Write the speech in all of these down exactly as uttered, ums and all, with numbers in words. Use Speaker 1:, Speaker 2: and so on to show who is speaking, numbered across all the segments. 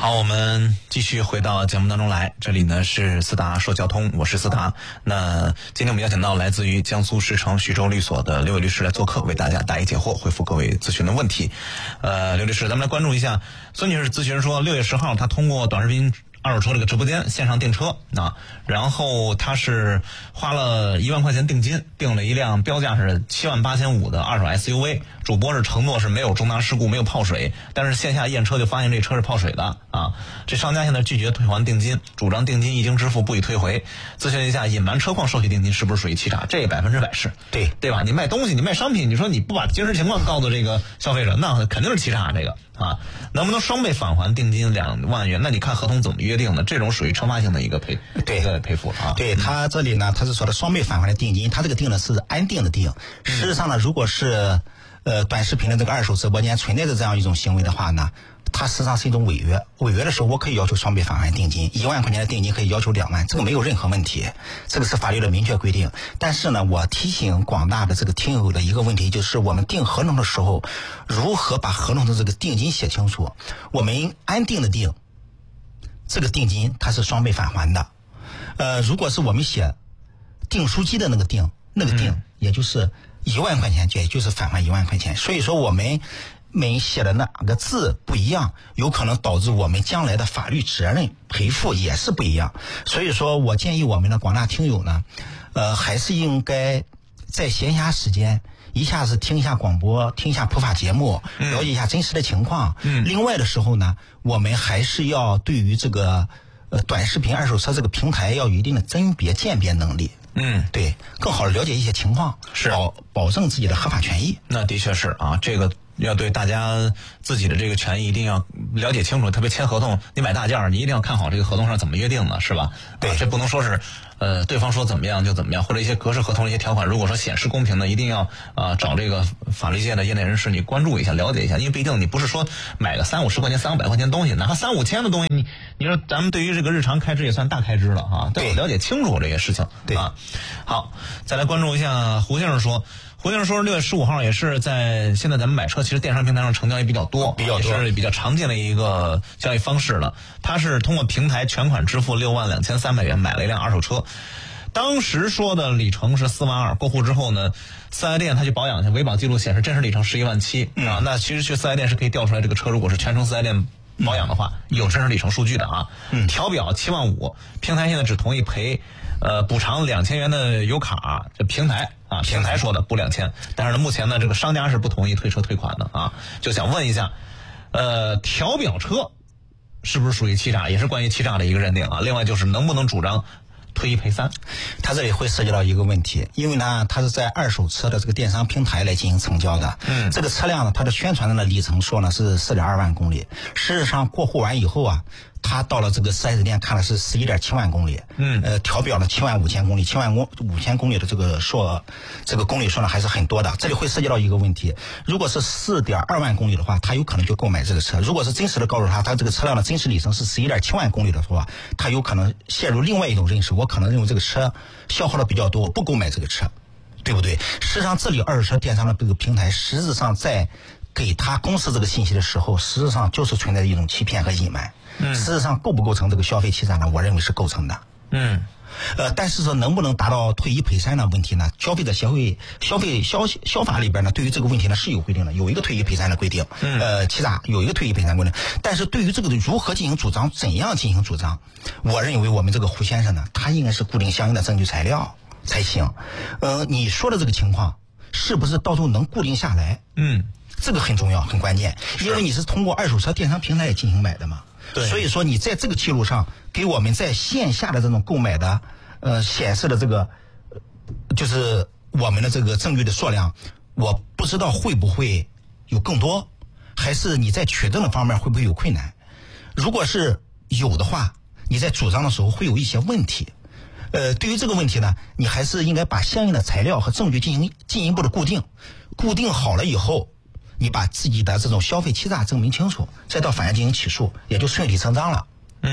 Speaker 1: 好，我们继续回到节目当中来，这里呢是思达说交通，我是思达。那今天我们邀请到来自于江苏石城徐州律所的刘伟律师来做客，为大家答疑解惑，回复各位咨询的问题。呃，刘律师，咱们来关注一下，孙女士咨询说，六月十号她通过短视频二手车这个直播间线上订车啊，然后他是花了一万块钱定金，订了一辆标价是七万八千五的二手 S U V， 主播是承诺是没有重大事故，没有泡水，但是线下验车就发现这车是泡水的啊。这商家现在拒绝退还定金，主张定金一经支付不予退回。咨询一下，隐瞒车况收取定金是不是属于欺诈？这百分之百是，
Speaker 2: 对
Speaker 1: 对吧？你卖东西，你卖商品，你说你不把真实情况告诉这个消费者，那肯定是欺诈。这个啊，能不能双倍返还定金两万元？那你看合同怎么约定的？这种属于惩罚性的一个赔，
Speaker 2: 对，
Speaker 1: 一个赔付啊。
Speaker 2: 对，他这里呢，他是说的双倍返还的定金，他这个定的是安定的定。事实上呢，如果是呃短视频的这个二手直播间存在着这样一种行为的话呢，它实际上是一种违约。违约的时候，我可以要求双倍返还定金，一万块钱的定金可以要求两万，这个没有任何问题，这个是法律的明确规定。但是呢，我提醒广大的这个听友的一个问题，就是我们订合同的时候，如何把合同的这个定金写清楚？我们安定的定，这个定金它是双倍返还的。呃，如果是我们写订书机的那个定，那个定、嗯、也就是一万块钱，也就是返还一万块钱。所以说我们每写的那个字不一样，有可能导致我们将来的法律责任赔付也是不一样。所以说我建议我们的广大听友呢，呃，还是应该在闲暇时间一下子听一下广播，听一下普法节目，了解一下真实的情况。嗯。另外的时候呢，我们还是要对于这个呃短视频二手车这个平台要有一定的甄别鉴别能力。嗯，对，更好的了解一些情况，是保保证自己的合法权益。
Speaker 1: 那的确是啊，这个要对大家自己的这个权益一定要了解清楚，特别签合同，你买大件儿，你一定要看好这个合同上怎么约定的，是吧？对，啊、这不能说是呃对方说怎么样就怎么样，或者一些格式合同的一些条款，如果说显示公平的，一定要啊、呃、找这个法律界的业内人士你关注一下，了解一下，因为毕竟你不是说买个三五十块钱、三五百块钱的东西，哪怕三五千的东西，你你说咱们对于这个日常开支也算大开支了啊，都要了解清楚这些事情。对啊，好，再来关注一下胡先生说。胡先生说，六月十五号也是在现在咱们买车，其实电商平台上成交也比较多，比较多，也是比较常见的一个交易方式了。他是通过平台全款支付六万两千三百元买了一辆二手车，当时说的里程是四万二，过户之后呢，四 S 店他去保养去，维保记录显示真实里程十一万七、嗯、啊。那其实去四 S 店是可以调出来这个车，如果是全程四 S 店保养的话，嗯、有真实里程数据的啊。嗯，调表七万五，平台现在只同意赔。呃，补偿两千元的油卡，这平台啊，平台说的补两千，但是呢，目前呢，这个商家是不同意退车退款的啊，就想问一下，呃，调表车是不是属于欺诈？也是关于欺诈的一个认定啊。另外就是能不能主张退一赔三？
Speaker 2: 它这里会涉及到一个问题，因为呢，它是在二手车的这个电商平台来进行成交的。嗯，这个车辆呢，它的宣传的里程说呢是四点二万公里，事实上过户完以后啊。他到了这个 四 S 店看的是十一点七万公里，嗯，呃，调表了七万五千公里，七万五五千公里的这个数，这个公里数呢还是很多的。这里会涉及到一个问题，如果是四点二万公里的话，他有可能就购买这个车；如果是真实的告诉他，他这个车辆的真实里程是十一点七万公里的话，他有可能陷入另外一种认识，我可能认为这个车消耗的比较多，我不购买这个车，对不对？实际上，这里二手车电商的这个平台，实质上在给他公示这个信息的时候，实质上就是存在一种欺骗和隐瞒。嗯，事实上构不构成这个消费欺诈呢？我认为是构成的。嗯，呃，但是说能不能达到退一赔三的问题呢？消费者协会消费消消法里边呢，对于这个问题呢是有规定的，有一个退一赔三的规定。嗯，呃，欺诈有一个退一赔三规定，但是对于这个如何进行主张，怎样进行主张，我认为我们这个胡先生呢，他应该是固定相应的证据材料才行。呃，你说的这个情况是不是到时候能固定下来？嗯，这个很重要，很关键，因为你是通过二手车电商平台进行买的嘛。对，所以说你在这个记录上给我们在线下的这种购买的呃显示的这个就是我们的这个证据的数量，我不知道会不会有更多，还是你在取证的方面会不会有困难。如果是有的话，你在主张的时候会有一些问题。呃，对于这个问题呢，你还是应该把相应的材料和证据进行进一步的固定，固定好了以后，你把自己的这种消费欺诈证明清楚，再到法院进行起诉，也就顺理成章了。嗯，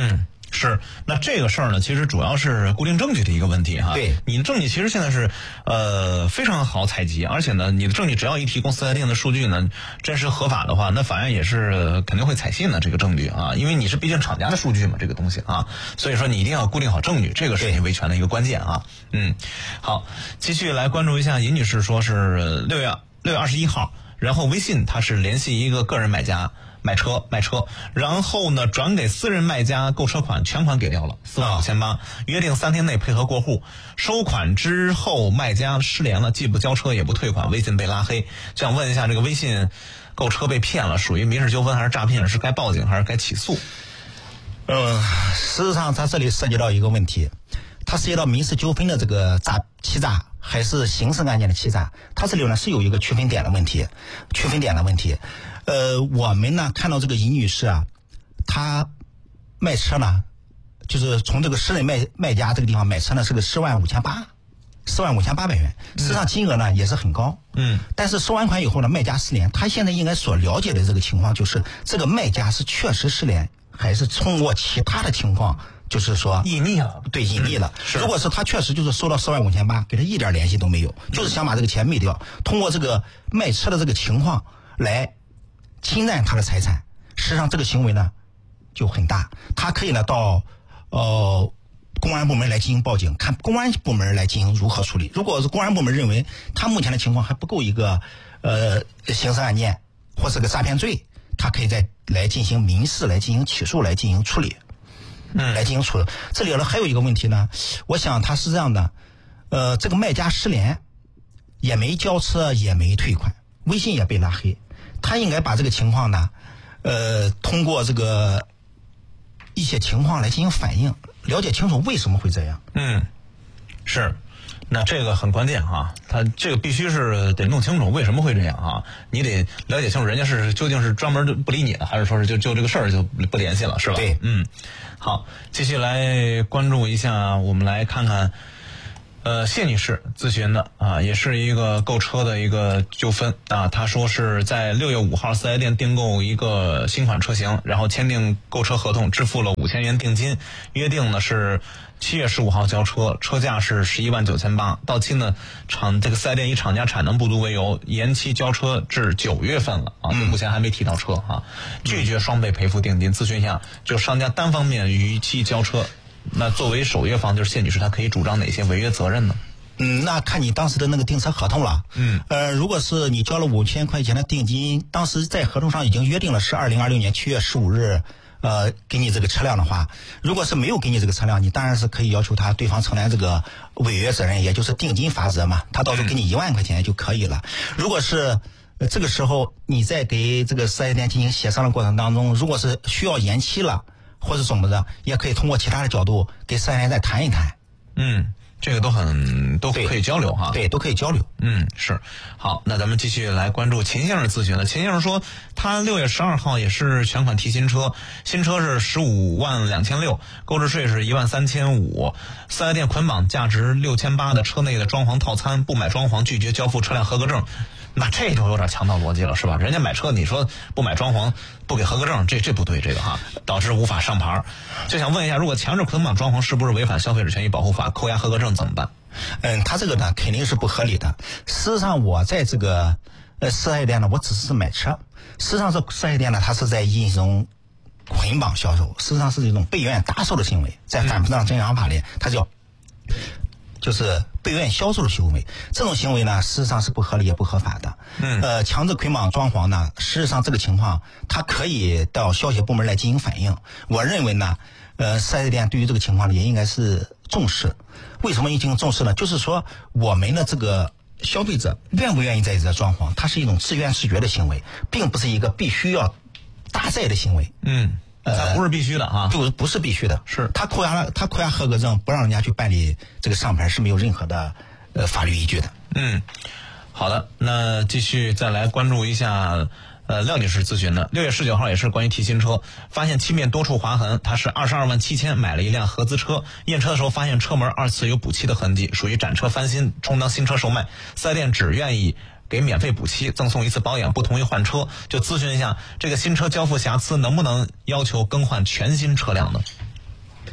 Speaker 1: 是，那这个事儿呢，其实主要是固定证据的一个问题哈。
Speaker 2: 对，
Speaker 1: 你的证据其实现在是呃非常好采集，而且呢，你的证据只要一提供四 S 店的数据呢，真实合法的话，那法院也是肯定会采信的这个证据啊，因为你是毕竟厂家的数据嘛，这个东西啊，所以说你一定要固定好证据，这个是你维权的一个关键啊。嗯，好，继续来关注一下尹女士，说是六月六月二十一号，然后微信她是联系一个个人买家。买车卖车，然后呢转给私人卖家购车款，全款给掉了四万五千八，约定三天内配合过户。收款之后，卖家失联了，既不交车也不退款，微信被拉黑。想问一下，这个微信购车被骗了，属于民事纠纷还是诈骗？是该报警还是该起诉？
Speaker 2: 呃，事实上，它这里涉及到一个问题，它涉及到民事纠纷的这个诈欺诈，还是刑事案件的欺诈？它这里呢是有一个区分点的问题，区分点的问题。呃，我们呢看到这个尹女士啊，她卖车呢，就是从这个私人卖卖家这个地方买车呢，是个四万五千八，四万五千八百元，实际上金额呢也是很高。嗯。但是收完款以后呢，卖家失联，他现在应该所了解的这个情况就是，这个卖家是确实失联，还是通过其他的情况，就是说
Speaker 1: 隐匿了？
Speaker 2: 对，隐匿了。
Speaker 1: 嗯、
Speaker 2: 如果是他确实就是收到四万五千八，给他一点联系都没有，就是想把这个钱灭掉，通过这个卖车的这个情况来侵占他的财产，实际上这个行为呢就很大，他可以呢到呃公安部门来进行报警，看公安部门来进行如何处理。如果是公安部门认为他目前的情况还不够一个呃刑事案件或是个诈骗罪，他可以再来进行民事来进行起诉，来进行处理，嗯，来进行处理。这里呢还有一个问题呢，我想他是这样的，呃，这个卖家失联，也没交车，也没退款，微信也被拉黑。他应该把这个情况呢，呃，通过这个一些情况来进行反映，了解清楚为什么会这样。
Speaker 1: 嗯，是，那这个很关键哈，他这个必须是得弄清楚为什么会这样啊，你得了解清楚人家是究竟是专门不理你的，还是说是就就这个事儿就不联系了，是吧？
Speaker 2: 对，
Speaker 1: 嗯，好，继续来关注一下，我们来看看。呃，谢女士咨询的啊，也是一个购车的一个纠纷啊。她说是在六月五号四 S 店订购一个新款车型，然后签订购车合同，支付了五千元定金，约定呢是七月十五号交车，车价是十一万九千八。到期呢，厂这个四 S 店以厂家产能不足为由，延期交车至九月份了啊，目前还没提到车啊，拒绝双倍赔付定金。咨询一下，就商家单方面逾期交车。那作为守约方，就是谢女士，她可以主张哪些违约责任呢？
Speaker 2: 嗯，那看你当时的那个订车合同了。嗯，呃，如果是你交了五千块钱的定金，当时在合同上已经约定了是二零二六年七月十五日，呃，给你这个车辆的话，如果是没有给你这个车辆，你当然是可以要求他对方承担这个违约责任，也就是定金罚则嘛，他到时候给你一万块钱就可以了。如果是呃这个时候你在给这个四 S 店进行协商的过程当中，如果是需要延期了，或者什么的，也可以通过其他的角度给四 S 店再谈一谈。
Speaker 1: 嗯，这个都很都可以交流哈。
Speaker 2: 对，都可以交流。
Speaker 1: 嗯，是。好，那咱们继续来关注秦先生咨询的。秦先生说，他六月十二号也是全款提新车，新车是十五万两千六，购置税是一万三千五，四 S 店捆绑价值六千八的车内的装潢套餐，不买装潢拒绝交付车辆合格证。那这就有点强盗逻辑了，是吧？人家买车，你说不买装潢，不给合格证，这这不对，这个哈，导致无法上牌。就想问一下，如果强制捆绑装潢，是不是违反消费者权益保护法，扣押合格证怎么办？
Speaker 2: 嗯，他这个呢肯定是不合理的。事实上，我在这个呃四 S 店呢，我只是买车。事实上，这四 S 店呢，它是在进行捆绑销售，实际上是一种被愿搭售的行为，在反不当征商法里，它叫就是被愿销售的行为，这种行为呢，事实上是不合理也不合法的。嗯，呃，强制捆绑装潢呢，事实上这个情况，它可以到消协部门来进行反映。我认为呢，呃，四 S 店对于这个情况呢，也应该是重视。为什么进行重视呢？就是说，我们的这个消费者愿不愿意在这装潢，它是一种自愿自觉的行为，并不是一个必须要搭载的行为。
Speaker 1: 嗯。呃，不是必须的啊，
Speaker 2: 就不是必须的，
Speaker 1: 是
Speaker 2: 他扣押了，他扣押合格证，不让人家去办理这个上牌是没有任何的呃法律依据的。
Speaker 1: 嗯，好的，那继续再来关注一下呃廖女士咨询的，六月十九号也是关于提新车，发现漆面多处划痕，她是二十二万七千买了一辆合资车，验车的时候发现车门二次有补漆的痕迹，属于展车翻新，充当新车售卖，四 S 店只愿意给免费补漆，赠送一次保养，不同意换车，就咨询一下这个新车交付瑕疵能不能要求更换全新车辆呢？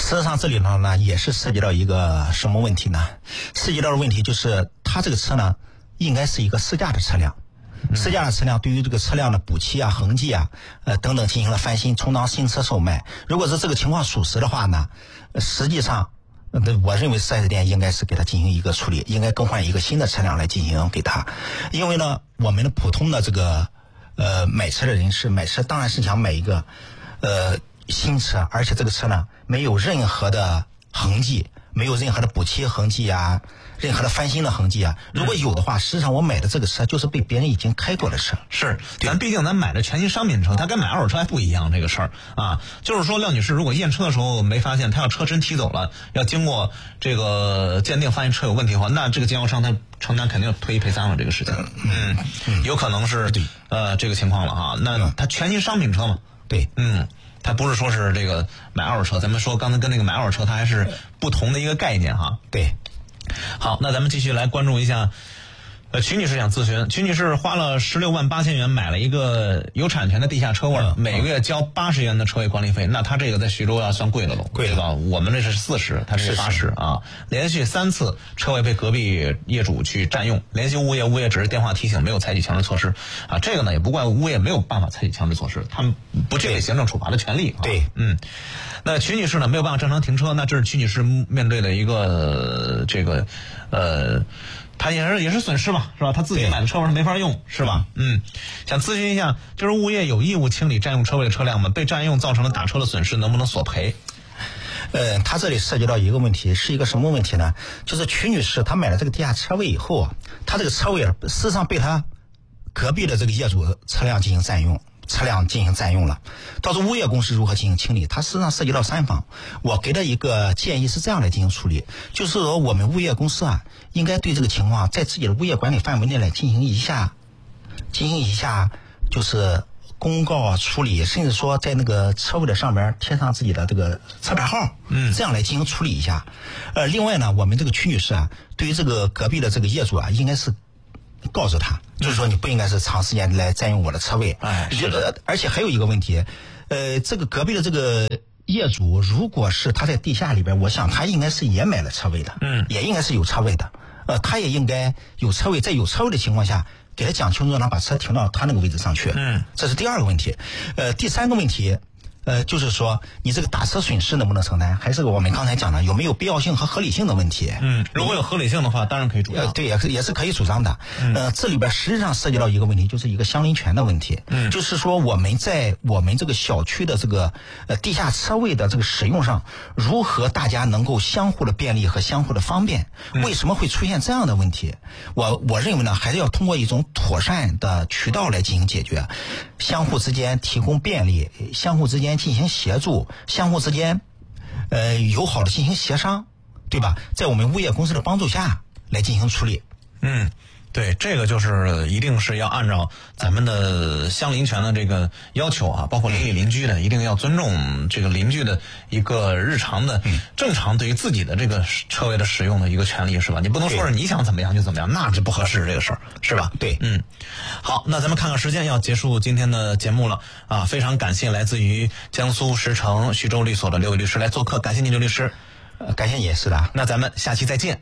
Speaker 2: 实际上这里头呢也是涉及到一个什么问题呢？涉及到的问题就是它这个车呢应该是一个试驾的车辆。试驾的车辆对于这个车辆的补漆啊、痕迹啊、呃等等进行了翻新，充当新车售卖。如果是这个情况属实的话呢，实际上，呃，我认为 四 S 店应该是给它进行一个处理，应该更换一个新的车辆来进行给它。因为呢，我们的普通的这个呃买车的人士买车当然是想买一个呃新车，而且这个车呢没有任何的痕迹，没有任何的补漆痕迹啊。任何的翻新的痕迹啊，如果有的话，实际上我买的这个车就是被别人已经开过的车。
Speaker 1: 是，咱毕竟咱买的全新商品车，它跟买二手车还不一样这个事儿啊。就是说，廖女士如果验车的时候没发现，她要车身提走了，要经过这个鉴定发现车有问题的话，那这个经销商他承担肯定退一赔三了这个事情。嗯，嗯有可能是呃这个情况了哈。那它全新商品车嘛，
Speaker 2: 对，
Speaker 1: 嗯。它不是说是这个买二手车，咱们说刚才跟那个买二手车，它还是不同的一个概念哈。
Speaker 2: 对。
Speaker 1: 好，那咱们继续来关注一下，呃，曲女士想咨询，曲女士花了十六万八千元买了一个有产权的地下车位，嗯、每个月交八十元的车位管理费，那他这个在徐州要算贵了喽，
Speaker 2: 贵了吧？
Speaker 1: 我们这是四十，他这是八十啊。连续三次车位被隔壁业主去占用，联系物业，物业只是电话提醒，没有采取强制措施啊。这个呢也不怪物业没有办法采取强制措施，他们不具备行政处罚的权利。
Speaker 2: 对，
Speaker 1: 啊、嗯。那曲女士呢没有办法正常停车，那这是曲女士面对的一个、呃、这个呃，她也是也是损失吧，是吧？她自己买的车位她没法用，是吧？嗯，想咨询一下，就是物业有义务清理占用车位的车辆吗？被占用造成了打车的损失，能不能索赔？
Speaker 2: 呃，他这里涉及到一个问题，是一个什么问题呢？就是曲女士她买了这个地下车位以后啊，她这个车位事实上被她隔壁的这个业主车辆进行占用。车辆进行占用了，到时候物业公司如何进行清理？它实际上涉及到三方。我给的一个建议是这样来进行处理，就是说我们物业公司啊，应该对这个情况在自己的物业管理范围内来进行一下，进行一下就是公告啊处理，甚至说在那个车位的上边贴上自己的这个车牌号，嗯，这样来进行处理一下。呃，另外呢，我们这个曲女士啊，对于这个隔壁的这个业主啊，应该是告诉他，就是说你不应该是长时间来占用我的车位。
Speaker 1: 哎，
Speaker 2: 是的。而且还有一个问题，呃，这个隔壁的这个业主，如果是他在地下里边，我想他应该是也买了车位的，嗯，也应该是有车位的。呃，他也应该有车位，在有车位的情况下，给他讲清楚，让他把车停到他那个位置上去。嗯，这是第二个问题。呃，第三个问题。呃，就是说，你这个打车损失能不能承担，还是我们刚才讲的有没有必要性和合理性的问题。
Speaker 1: 嗯，如果有合理性的话，当然可以主张。
Speaker 2: 呃，对，也是也是可以主张的。嗯、呃，这里边实际上涉及到一个问题，就是一个相邻权的问题。嗯，就是说我们在我们这个小区的这个呃地下车位的这个使用上，如何大家能够相互的便利和相互的方便？为什么会出现这样的问题？我我认为呢，还是要通过一种妥善的渠道来进行解决，相互之间提供便利，相互之间进行协助，相互之间呃友好的进行协商，对吧？在我们物业公司的帮助下来进行处理。
Speaker 1: 嗯，对，这个就是一定是要按照咱们的相邻权的这个要求啊，包括邻里邻居的，一定要尊重这个邻居的一个日常的、嗯、正常对于自己的这个车位的使用的一个权利，是吧？你不能说是你想怎么样就怎么样，那是不合适这个事儿，是吧？
Speaker 2: 对，
Speaker 1: 嗯。好，那咱们看看时间，要结束今天的节目了啊！非常感谢来自于江苏石城徐州律所的刘伟律师来做客，感谢您，刘律师。
Speaker 2: 呃，感谢你，是的。
Speaker 1: 那咱们下期再见。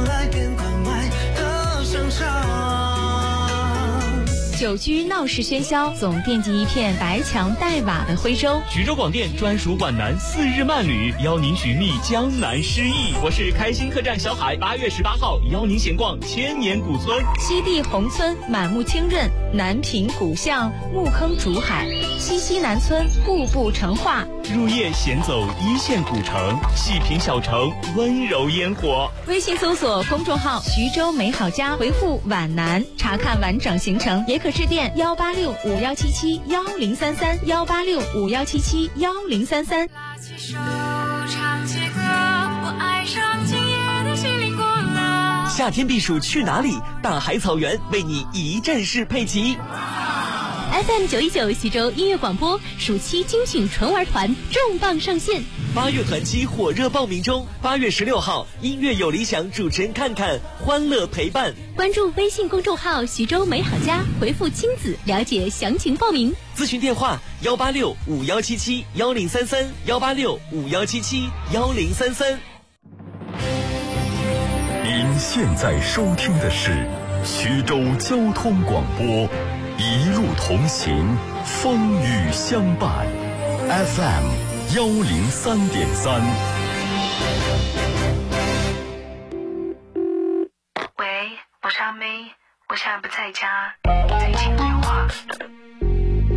Speaker 3: 久居闹市喧嚣，总惦记一片白墙黛瓦的徽州。
Speaker 4: 徐州广电专属皖南四日漫旅，邀您寻觅江南诗意。我是开心客栈小海，八月十八号邀您闲逛千年古村。
Speaker 3: 西递宏村满目清润，南平古巷木坑竹海，西溪南村步步成画。
Speaker 4: 入夜闲走一线古城，细品小城温柔烟火。
Speaker 3: 微信搜索公众号徐州美好家，回复皖南查看完整行程，也可致电幺八六五幺七七幺零三三幺八六五幺七七幺零三三。
Speaker 5: 拉起手唱起歌，我爱上今夜的心灵过了。
Speaker 6: 夏天避暑去哪里？大海草原为你一站式配齐。
Speaker 3: F M 九一九徐州音乐广播暑期精选纯玩团重磅上线，
Speaker 6: 八月团期火热报名中。八月十六号，音乐有理想主持人看看，欢乐陪伴。
Speaker 3: 关注微信公众号徐州美好家，回复亲子了解详情报名。
Speaker 6: 咨询电话幺八六五幺七七幺零三三幺八六五幺七七幺零三三。
Speaker 7: 您现在收听的是徐州交通广播，一路同行，风雨相伴 ，F M 幺零三点三。
Speaker 5: 喂，我是阿妹，我现在不在家，可以请对话。